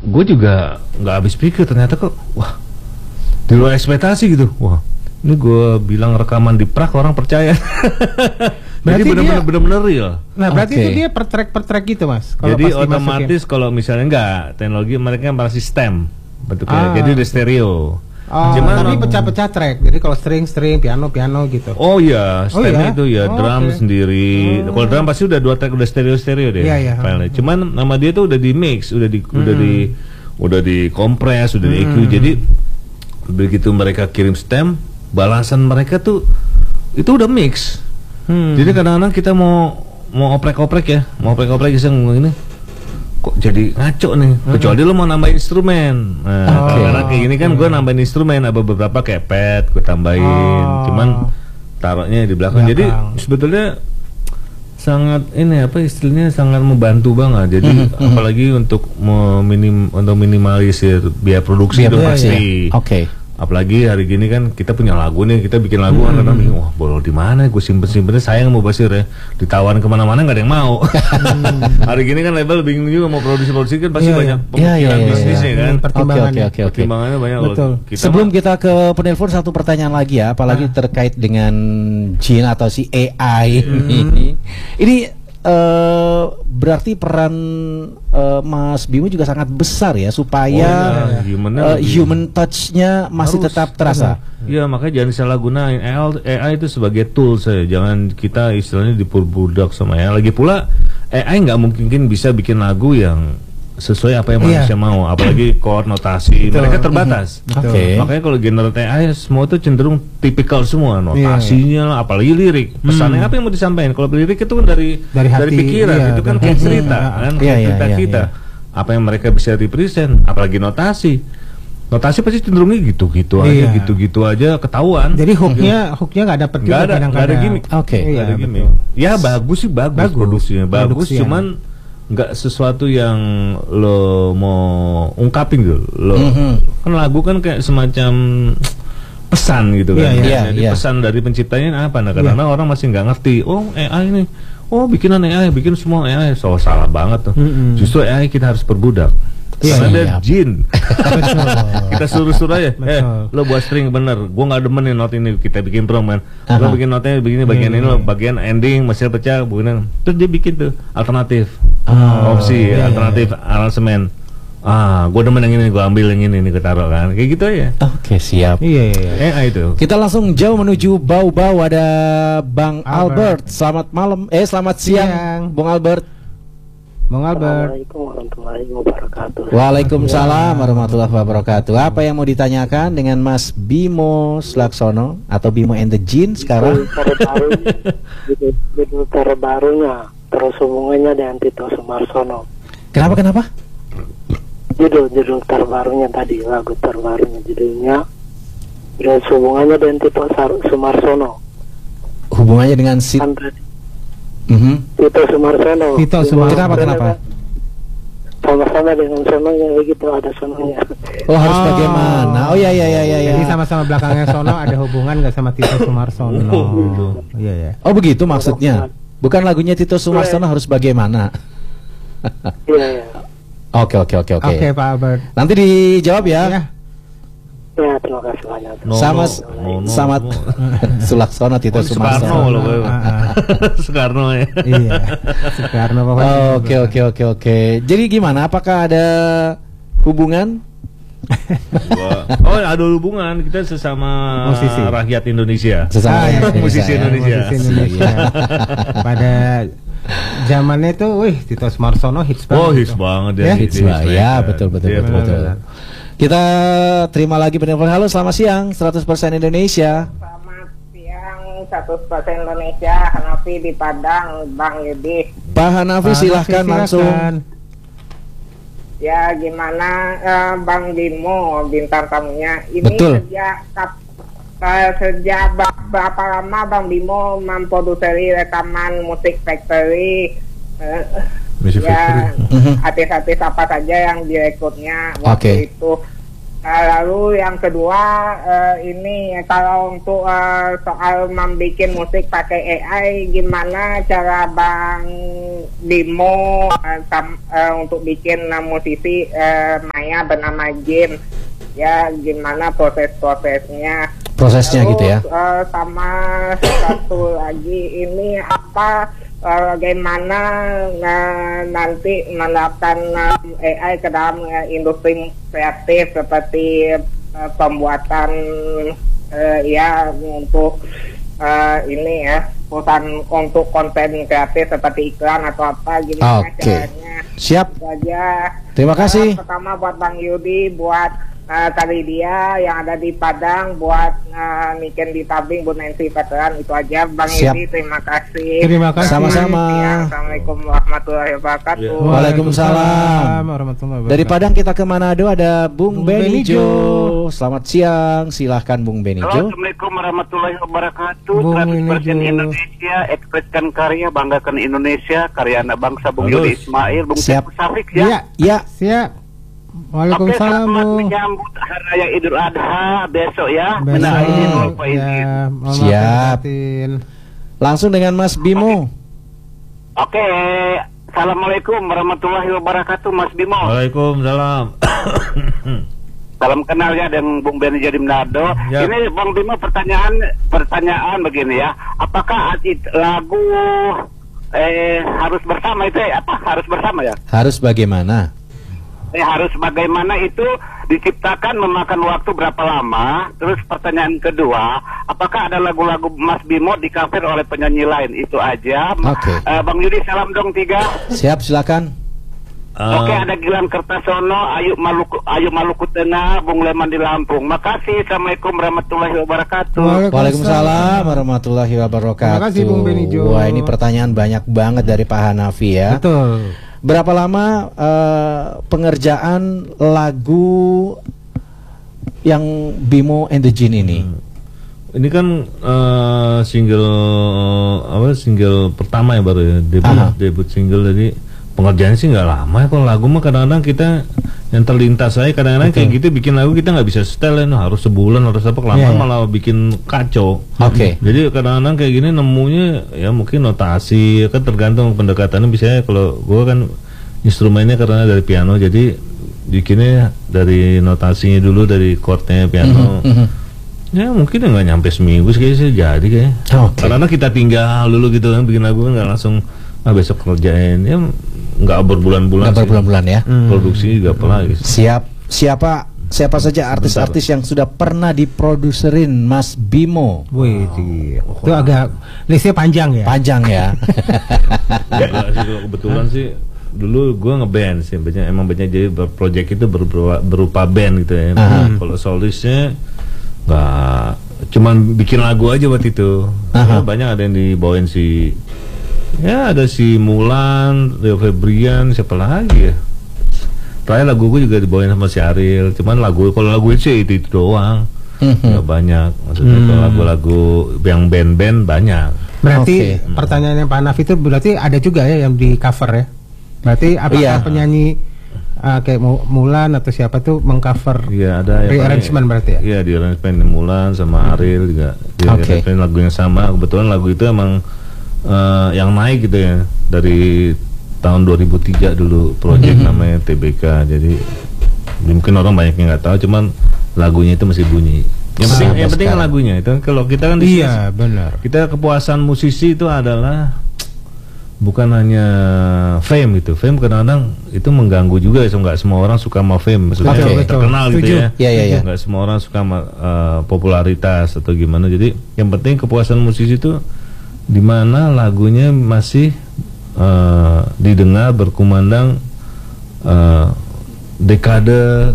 gue juga nggak habis pikir, ternyata kok wah di luar ekspektasi gitu. Wah, ini gue bilang rekaman di Prague orang percaya. Jadi benar-benar real. Nah, berarti itu dia per track gitu, Mas. Jadi otomatis kalau misalnya enggak, teknologi mereka masih stem bentuknya. Jadi udah stereo. Cuman tapi pecah-pecah track. Jadi kalau string, piano gitu. Oh iya, stemnya itu ya drum sendiri. Kalau drum pasti udah 2 track, udah stereo deh. Iya. Cuman nama dia tuh udah di mix, udah di kompres, udah di EQ. Jadi begitu mereka kirim stem, balasan mereka tuh itu udah mix. Jadi kadang-kadang kita mau oprek-oprek ya, iseng ini kok jadi ngaco nih. Kecuali lo mau nambah instrumen. Nah, karena kayak gini kan gue nambahin instrumen, ada beberapa kayak pad gue tambahin. Cuman taruhnya di belakang. Jadi sebetulnya sangat istilahnya sangat membantu banget. Jadi apalagi untuk minimalisir biaya produksi itu pasti. Apalagi hari gini kan kita punya lagu nih, kita bikin lagu kan kadang bingung, wah boleh di mana gue simpen-simpennya, sayang mau Basir ya, ditawarin kemana-mana nggak ada yang mau. Hari gini kan label bingung juga mau produksi kan pasti banyak pemikiran bisnisnya kan. Pertimbangannya banyak. Betul. Sebelum kita ke penelpon, satu pertanyaan lagi ya, apalagi terkait dengan Jin atau si AI ini berarti peran Mas Bimo juga sangat besar ya supaya human touch-nya masih tetap terasa. Iya, makanya jangan disalahgunain AI itu sebagai tool saya. Jangan kita istilahnya diperbudak sama AI. Lagi pula AI nggak mungkin bisa bikin lagu yang sesuai apa yang manusia mau, apalagi chord, notasi, mereka terbatas. Makanya kalau generate AI semua itu cenderung tipikal semua, notasinya, apalagi lirik, pesannya apa yang mau disampaikan. Kalau lirik itu kan dari pikiran, itu kan kayak cerita, kan cerita kita. Apa yang mereka bisa represent, apalagi notasi pasti cenderungnya gitu-gitu aja ketahuan. Jadi hooknya nggak dapet juga, nggak ada gimmick. Nggak ada gimmick. Ya bagus sih, bagus produksinya, bagus, cuman nggak sesuatu yang lo mau ungkapin gitu. Kan lagu kan kayak semacam pesan gitu kan. Jadi pesan dari penciptanya apa? Nah, karena orang masih nggak ngerti. Oh, AI ini, bikinan AI, bikin semua AI. Salah banget tuh. Justru AI kita harus perbudak. Karena ada jin. Kita suruh aja. Lo buat string bener. Gue nggak demen nih not ini. Kita bikin prom kan. Lo bikin notnya begini, bagian ini lo, bagian ending masih pecah, begini. Terus dia bikin tuh alternatif, opsi, alternatif aransemen. Gue demen yang ini, gue ambil yang ini ketaruh kan. Kayak gitu aja. Oke, siap. Itu. Kita langsung jauh menuju Bau-Bau, ada Bang Albert. Selamat malam. Selamat siang, Bang Albert. Assalamualaikum warahmatullahi wabarakatuh. Waalaikumsalam warahmatullahi wabarakatuh. Apa yang mau ditanyakan dengan Mas Bimo Slaksono atau Bimo and the Jin sekarang? Judul terbarunya, terus hubungannya dengan Tito Sumarsono. Kenapa? Judul terbarunya tadi, lagu terbarunya judulnya terus hubungannya dengan Tito Sumarsono. Hubungannya dengan Tito Sumarsono. Kenapa? Sama-sama dengan sononya begitu, ada sononya. Oh, harus bagaimana? Oh iya. Jadi sama-sama belakangnya sono ada hubungan nggak sama Tito Sumarsono? Iya. Oh begitu maksudnya. Bukan lagunya Tito Sumarsono harus bagaimana? Iya. Oke, Pak Albert. Nanti dijawab ya. Ya, terima kasih banyak. Sama Sulaksono, Tito Sumarsono. Soekarno ya. Iya. Soekarno pokoknya. Oke. Jadi gimana? Apakah ada hubungan? Ada hubungan, kita sesama musisi rakyat Indonesia. Musisi Indonesia. Pada zamannya itu, Tito Sumarsono hits banget. Ya, betul. Kita terima lagi penelpon. Halo, selamat siang, 100% Indonesia. Selamat siang, 100% Indonesia. Hanafi di Padang, Bang Yudi. Pak Hanafi, silahkan langsung. Ya, gimana Bang Bimo, bintang tamunya? Ini betul. Sejak berapa lama Bang Bimo memproduksi rekaman Music Factory? Artis-artis apa saja yang direkrutnya waktu itu? Lalu yang kedua ini kalau untuk soal membuat musik pakai AI, gimana cara Bang Bimo untuk bikin musisi Maya bernama Jin? Ya, gimana prosesnya? Prosesnya gitu ya. Sama satu lagi ini bagaimana nanti menerapkan AI ke dalam industri kreatif seperti pembuatan untuk ini ya, perusahaan untuk konten kreatif seperti iklan atau apa, gimana caranya? Siap. Itu aja. Terima kasih. Pertama buat Bang Yudi, buat tadi dia yang ada di Padang, buat Niken di Tabing, Bu Nancy Veteran, itu aja Bang Yudi, terima kasih. Terima kasih. Sama-sama. Ya, Assalamualaikum warahmatullahi wabarakatuh. Waalaikumsalam. Dari Padang kita ke Manado, ada Bung Benijo. Selamat siang, silahkan Bung Benijo. Assalamualaikum warahmatullahi wabarakatuh. 100% Indonesia, ekspresikan karya, banggakan Indonesia, karya anak bangsa. Bung Yudi Ismail, Bung Safik ya. Iya, siap. Waalaikumsalam. Oke, selamat menyambut Hari Raya Idul Adha besok ya. Siap. Langsung dengan Mas Bimo. Oke. Assalamualaikum warahmatullahi wabarakatuh, Mas Bimo. Waalaikumsalam. Salam kenal ya dengan Bung Beni jadi Manado. Ya. Ini Bang Bimo, pertanyaan begini ya. Apakah lagu harus bersama itu harus bersama ya? Harus bagaimana? Harus bagaimana itu diciptakan memakan waktu berapa lama? Terus pertanyaan kedua, apakah ada lagu-lagu Mas Bimo di cover oleh penyanyi lain? Itu aja. Oke. Bang Yudi, salam dong 3. Siap, silakan. Oke, ada Gilang Kertasono, Ayu Maluku Tengah, Bung Leman di Lampung. Makasih. Assalamualaikum warahmatullahi wabarakatuh. Waalaikumsalam warahmatullahi wabarakatuh. Terima kasih Bung Benijo. Wah, ini pertanyaan banyak banget dari Pak Hanafi ya. Betul. Berapa lama pengerjaan lagu yang Bimo and the Jin ini? Ini kan single pertama ya, baru ya, debut single. Jadi pengerjaan sih nggak lama ya. Kalau lagu mah kadang-kadang kita yang terlintas saya kadang-kadang kayak gitu, bikin lagu kita nggak bisa setel, harus sebulan harus apa, kelamaan malah bikin kacau. Jadi kadang-kadang kayak gini nemunya ya mungkin notasi kan, tergantung pendekatannya. Biasanya kalau gue kan instrumennya karena dari piano, jadi bikinnya dari notasinya dulu, dari chordnya piano. Ya mungkin nggak nyampe seminggu sih jadi kayaknya. Karena kita tinggal dulu gitu kan, bikin lagu kan nggak langsung besok kerjain, ya nggak berbulan-bulan. Nggak berbulan-bulan ya. Produksi juga apalagi. Siap. Siapa saja artis-artis yang sudah pernah diproduserin Mas Bimo? Wih, itu agak listnya panjang ya. Panjang ya. Kebetulan sih dulu gue ngeband sih, emang banyak, jadi project itu berupa band gitu ya. Kalau solisnya nggak, cuman bikin lagu aja waktu itu. Banyak ada yang dibawain ada si Mulan, Rio Febrian, siapa lagi ya. Terakhir lagu gue juga dibawain sama si Ariel. Cuman kalau lagu itu doang. Nggak banyak. Maksudnya kalau lagu-lagu yang band-band banyak. Berarti pertanyaannya Pak Naf itu berarti ada juga ya yang di cover ya. Berarti apakah penyanyi kayak Mulan atau siapa tuh mengcover? Iya, ada ya. Arrangement berarti ya? Iya, di arrangement Mulan sama Ariel juga. Di arrangement lagu yang sama. Kebetulan lagu itu emang yang naik gitu ya, dari tahun 2003 dulu project namanya TBK. Jadi mungkin orang banyak yang nggak tahu, cuman lagunya itu masih bunyi. Yang penting kan lagunya itu. Kalau kita kan benar. Kita kepuasan musisi itu adalah bukan hanya fame gitu. Fame kadang-kadang itu mengganggu juga, nggak semua orang suka sama fame, maksudnya terkenal gitu ya. Nggak semua orang suka sama popularitas atau gimana. Jadi yang penting kepuasan musisi itu di mana lagunya masih didengar, berkumandang dekade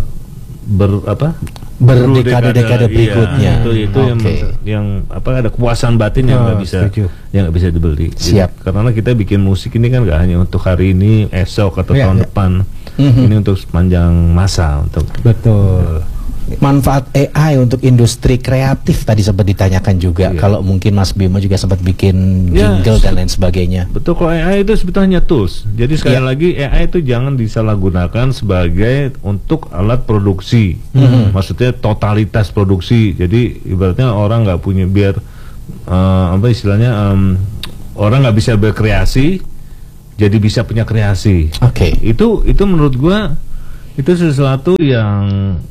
berdekade berikutnya. Itu yang ada kepuasan batin yang nggak bisa dibeli. Siap. Jadi, karena kita bikin musik ini kan nggak hanya untuk hari ini, esok atau tahun depan. Ini untuk sepanjang masa, untuk betul. manfaat AI untuk industri kreatif tadi sempat ditanyakan juga. Kalau mungkin Mas Bimo juga sempat bikin jingle dan lain sebagainya. Betul, kalau AI itu sebetulnya tools. Jadi sekali lagi AI itu jangan disalahgunakan sebagai untuk alat produksi. Maksudnya totalitas produksi. Jadi ibaratnya orang nggak punya biar apa istilahnya orang nggak bisa berkreasi, jadi bisa punya kreasi. Itu menurut gua itu sesuatu yang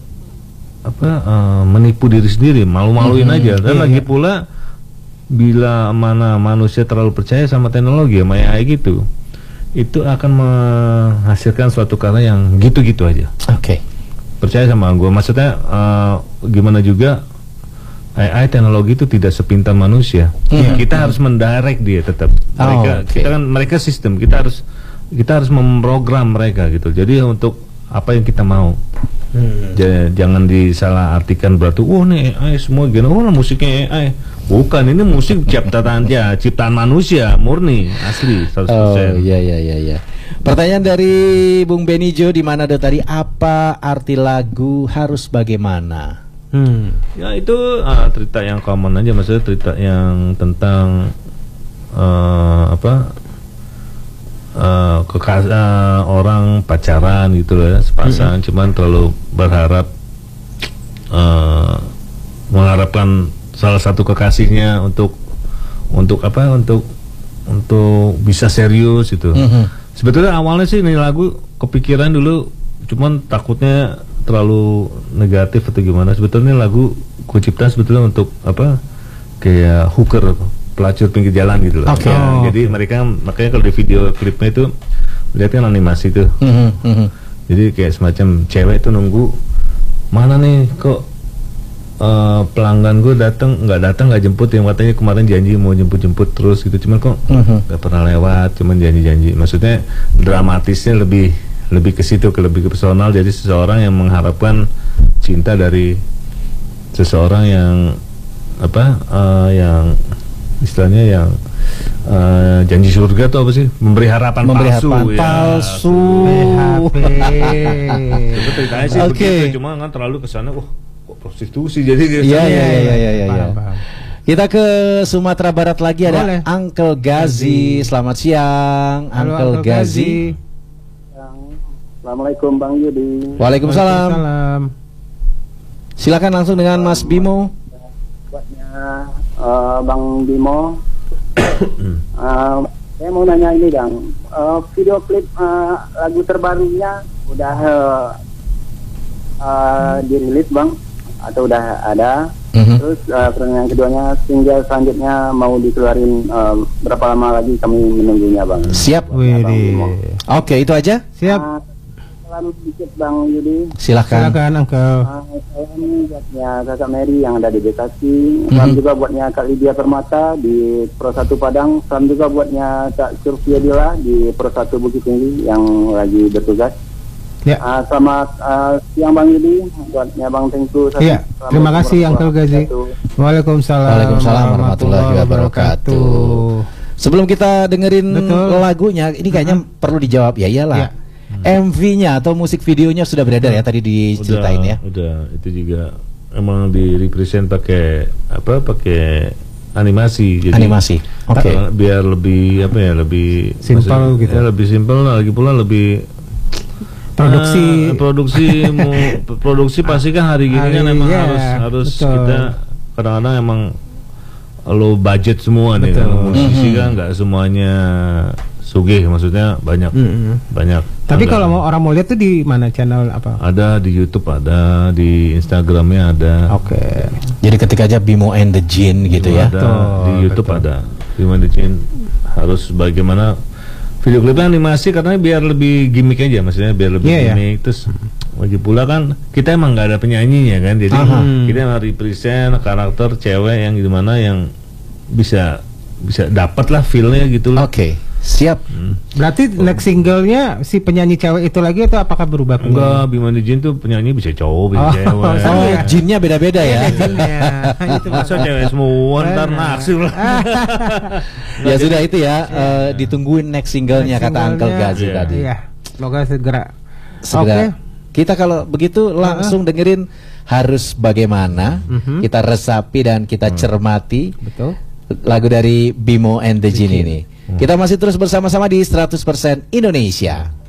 menipu diri sendiri, malu-maluin aja. Dan lagi pula bila mana manusia terlalu percaya sama teknologi, sama AI gitu, itu akan menghasilkan suatu karya yang gitu-gitu aja. Percaya sama gue, maksudnya gimana juga AI teknologi itu tidak sepintar manusia. Kita harus mendirect dia tetap. Mereka sistem, kita harus memprogram mereka gitu. Jadi untuk apa yang kita mau. Jangan disalahartikan berarti nih AI semua gini, musiknya AI. Bukan, ini musik ciptaan manusia murni asli 100%. Iya. Pertanyaan dari Bung Benijo di Manado tadi, apa arti lagu harus bagaimana? Ya itu cerita yang common aja, maksudnya cerita yang tentang orang pacaran gitu loh ya, sepasang, cuman terlalu berharap mengharapkan salah satu kekasihnya untuk bisa serius itu. Sebetulnya awalnya sih ini lagu kepikiran dulu, cuman takutnya terlalu negatif atau gimana. Sebetulnya lagu kucipta sebetulnya untuk kayak hooker, pelacur pinggir jalan gitu loh. Jadi mereka makanya kalau di video klipnya itu lihatkan animasi tuh. Jadi kayak semacam cewek itu nunggu mana nih kok pelanggan gue nggak datang nggak jemput, yang katanya kemarin janji mau jemput terus gitu, cuman kok nggak pernah lewat, cuman janji. Maksudnya dramatisnya lebih ke situ, lebih ke personal. Jadi seseorang yang mengharapkan cinta dari seseorang yang yang istilahnya yang janji surga tuh apa sih, memberi harapan palsu. Ceritanya sih begitu, cuma kan terlalu kesana kok prostitusi jadi. Iya. Kita ke Sumatera Barat lagi, ada Uncle Gazi. Selamat siang. Uncle Gazi. Assalamualaikum Bang Yudi. Waalaikumsalam. Silakan langsung dengan Mas Bimo. Buatnya Bang Bimo. Saya mau nanya ini Bang, video klip lagu terbarunya udah dirilis Bang atau udah ada? Terus pertanyaan keduanya, single selanjutnya mau dikeluarin berapa lama lagi kami menunggunya Bang? Siap. Oke, itu aja. Siap. Salam sedikit Bang Yudi. Silakan Uncle. Salam buatnya Kakak Mary yang ada di Bekasi. Salam juga buatnya Kak Lydia Permata di Pro 1 Padang. Salam juga buatnya Kak Surfia Dila di Pro 1 Bukit Tinggi yang lagi bertugas. Selamat siang Bang Yudi, buatnya Bang Tengku. Terima kasih Uncle Gazi. Waalaikumsalam warahmatullahi wabarakatuh. Sebelum kita dengerin lagunya, ini kayaknya perlu dijawab. Ya iyalah. MV-nya atau musik videonya sudah beredar ya, tadi diceritain ya. Udah, itu juga emang di represent pakai animasi. Jadi animasi. Biar lebih lebih simpel gitu. Lebih simpel, lagi pula lebih produksi pasti kan hari gini kan emang harus kita kadang-kadang emang low budget semua nih kan, musisi kan nggak semuanya sugih, maksudnya banyak. Tapi kalau orang mau lihat tuh di mana, channel apa? Ada di YouTube, ada di Instagramnya ada. Jadi ketika aja Bimo and the Jin gitu ya. Di YouTube ada Bimo and the Jin. Harus bagaimana video klipnya animasi karena biar lebih gimmick aja, maksudnya biar lebih gimmick. Terus lagi pula kan kita emang nggak ada penyanyinya kan, jadi kita emang represent karakter cewek yang gimana yang bisa dapat lah feelnya gitu loh. Siap. Berarti next singlenya si penyanyi cewek itu lagi atau apakah berubah? Enggak, Bimo and the Jin tuh penyanyi bisa cowok, bisa cewek. Jinnya beda-beda ya. Itu masa cewek semua ntar naksir lah. Ya sudah itu ya, ditungguin next singlenya kata Uncle Gazi tadi. Iya. Semoga segera. Kita kalau begitu langsung dengerin Harus Bagaimana. Kita resapi dan kita cermati. Betul. Lagu dari Bimo and the Jin ini. Kita masih terus bersama-sama di 100% Indonesia.